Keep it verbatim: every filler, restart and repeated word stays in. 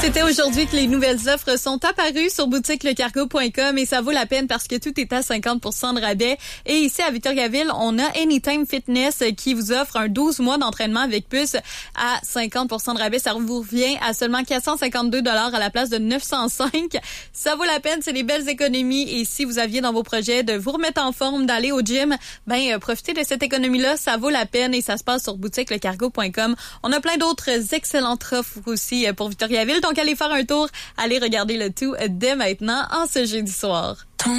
C'était aujourd'hui que les nouvelles offres sont apparues sur boutique le cargo point com et ça vaut la peine parce que tout est à cinquante pour cent de rabais. Et ici à Victoriaville, on a Anytime Fitness qui vous offre un douze mois d'entraînement avec puce à cinquante pour cent de rabais. Ça vous revient à seulement quatre cent cinquante-deux dollars à la place de neuf cent cinq. Ça vaut la peine, c'est des belles économies. Et si vous aviez dans vos projets de vous remettre en forme, d'aller au gym, ben euh, profitez de cette économie-là, ça vaut la peine et ça se passe sur boutique le cargo point com. On a plein d'autres excellentes offres aussi pour Victoriaville. Donc, allez faire un tour, allez regarder le tout dès maintenant en ce jeudi soir.